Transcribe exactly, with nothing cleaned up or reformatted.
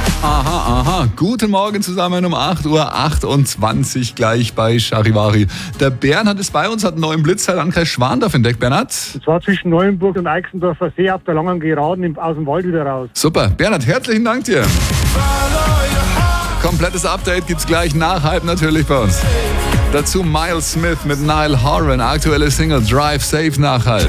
Aha, aha. Guten Morgen zusammen um acht Uhr achtundzwanzig gleich bei Charivari. Der Bernhard ist bei uns, hat einen neuen Blitz am Landkreis Schwandorf entdeckt. Bernhard? Und zwar zwischen Neuenburg und Eichsendorfer See auf der langen Geraden im, aus dem Wald wieder raus. Super. Bernhard, herzlichen Dank dir. Komplettes Update gibt's gleich nach halb natürlich bei uns. Dazu Miles Smith mit Niall Horan, aktuelle Single Drive Safe nach halb.